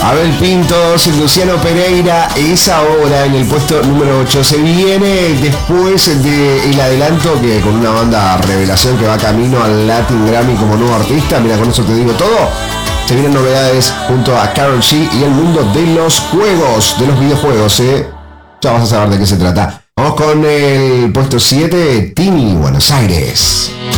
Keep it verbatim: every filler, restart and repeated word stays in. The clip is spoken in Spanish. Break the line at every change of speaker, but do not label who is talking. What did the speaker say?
Abel Pintos, Luciano Pereira, es ahora en el puesto número ocho. Se viene después del adelanto que con una banda revelación que va camino al Latin Grammy como nuevo artista. Mira, con eso te digo todo. Se vienen novedades junto a Karol G y el mundo de los juegos, de los videojuegos, ¿eh? Ya vas a saber de qué se trata. Vamos con el puesto siete, Tini, Buenos Aires.